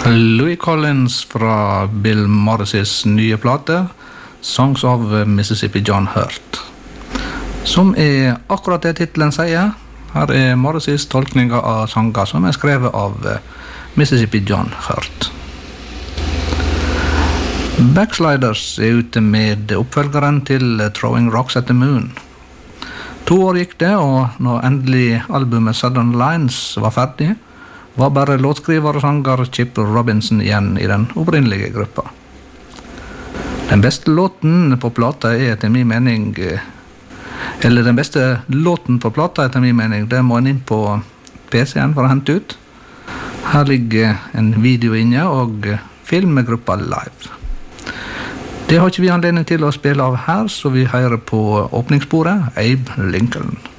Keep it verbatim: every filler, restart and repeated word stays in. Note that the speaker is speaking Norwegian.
Louis Collins fra Bill Morris's nye plate, Songs of Mississippi John Hurt. Som er akkurat det titelen sier. Her er Morris's tolkninger av sanger som er skrevet av Mississippi John Hurt. Backsliders er ute med oppfølgeren til Throwing Rocks at the Moon. To år gikk det, og når endelig albumet Southern Lines var ferdig, var bare låtskriver og sanger Chip Robinson igjen i den opprinnelige gruppa. Den beste låten på plata er etter min mening, eller den beste låten på plata etter min mening, det må en inn på P C-en for å hente ut. Her ligger en video inne og film med gruppa live. Det har ikke vi anledning til å spille av her, så vi hører på åpningssporet Abe Lincoln.